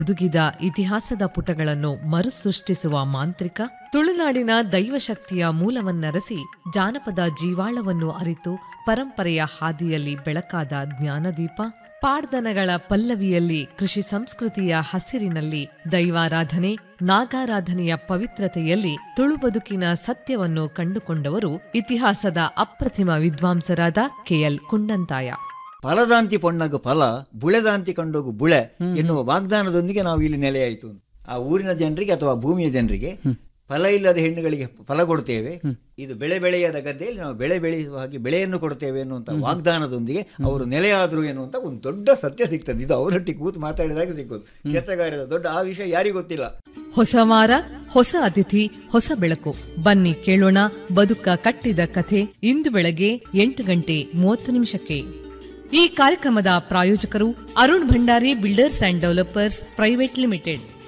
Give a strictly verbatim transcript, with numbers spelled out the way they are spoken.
ಹುದುಗಿದ ಇತಿಹಾಸದ ಪುಟಗಳನ್ನು ಮರುಸೃಷ್ಟಿಸುವ ಮಾಂತ್ರಿಕ, ತುಳುನಾಡಿನ ದೈವಶಕ್ತಿಯ ಮೂಲವನ್ನರಸಿ ಜಾನಪದ ಜೀವಾಳವನ್ನು ಅರಿತು ಪರಂಪರೆಯ ಹಾದಿಯಲ್ಲಿ ಬೆಳಕಾದ ಜ್ಞಾನದೀಪ, ಪಾಡ್ದನಗಳ ಪಲ್ಲವಿಯಲ್ಲಿ ಕೃಷಿ ಸಂಸ್ಕೃತಿಯ ಹಸಿರಿನಲ್ಲಿ ದೈವಾರಾಧನೆ, ನಾಗಾರಾಧನೆಯ ಪವಿತ್ರತೆಯಲ್ಲಿ ತುಳು ಬದುಕಿನ ಸತ್ಯವನ್ನು ಕಂಡುಕೊಂಡವರು ಇತಿಹಾಸದ ಅಪ್ರತಿಮ ವಿದ್ವಾಂಸರಾದ ಕೆಎಲ್ ಕುಂಡಂತಾಯ. ಫಲದಾಂತಿ ಪೊಣ್ಣಗು ಫಲ, ಬುಳೆದಾಂತಿ ಕಂಡೋಗು ಬುಳೆ ಎನ್ನುವ ವಾಗ್ದಾನದೊಂದಿಗೆ ನಾವು ಇಲ್ಲಿ ನೆಲೆಯಾಯಿತು. ಆ ಊರಿನ ಜನರಿಗೆ ಅಥವಾ ಭೂಮಿಯ ಜನರಿಗೆ ಫಲ ಇಲ್ಲದ ಹೆಣ್ಣುಗಳಿಗೆ ಫಲ ಕೊಡ್ತೇವೆ, ಇದು ಬೆಳೆ ಬೆಳೆಯದ ಗದ್ದೆಯಲ್ಲಿ ನಾವು ಬೆಳೆ ಬೆಳೆಯುವ ಹಾಗೆ ಬೆಳೆಯನ್ನು ಕೊಡ್ತೇವೆ ಎನ್ನುವಂಥ ವಾಗ್ದಾನದೊಂದಿಗೆ ಅವರು ನೆಲೆಯಾದರು ಎನ್ನುವಂಥ ಒಂದು ದೊಡ್ಡ ಸತ್ಯ ಸಿಗ್ತದೆ. ಇದು ಅವರೊಟ್ಟಿಗೆ ಕೂತು ಮಾತಾಡಿದಾಗ ಸಿಕ್ಕೋದು. ಕ್ಷೇತ್ರಗಾರದ ದೊಡ್ಡ ಆ ವಿಷಯ ಯಾರಿಗೂ ಗೊತ್ತಿಲ್ಲ. ಹೊಸ ವಾರ, ಹೊಸ ಅತಿಥಿ, ಹೊಸ ಬೆಳಕು. ಬನ್ನಿ ಕೇಳೋಣ ಬದುಕ ಕಟ್ಟಿದ ಕಥೆ. ಇಂದು ಬೆಳಗ್ಗೆ ಎಂಟು ಗಂಟೆ ಮೂವತ್ತು ನಿಮಿಷಕ್ಕೆ. ಈ ಕಾರ್ಯಕ್ರಮದ ಪ್ರಾಯೋಜಕರು Arun Bhandari builders and developers private limited.